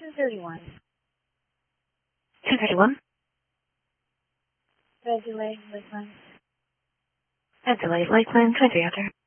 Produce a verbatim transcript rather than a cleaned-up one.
two thirty-one. two thirty-one. Red delay, Lakeland. Red delay, Lakeland, twenty after.